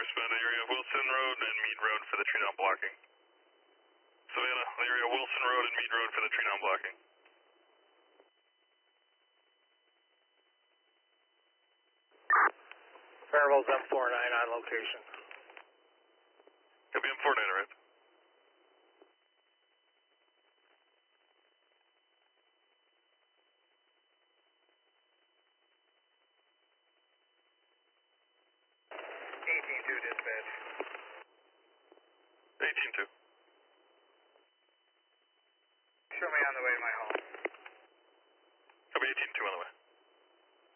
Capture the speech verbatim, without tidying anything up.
Savannah, area of Wilson Road and Mead Road for the tree down blocking. Savannah, area of Wilson Road and Mead Road for the tree down blocking. Faribault M forty-nine on location. Copy, M forty-nine, arrived. eighteen two dispatch. eighteen two.